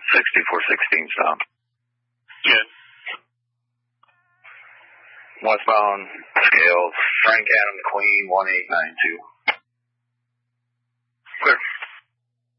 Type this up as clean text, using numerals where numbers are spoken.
6416 sound. Good. Westbound scales, Frank Adam Queen, 1892.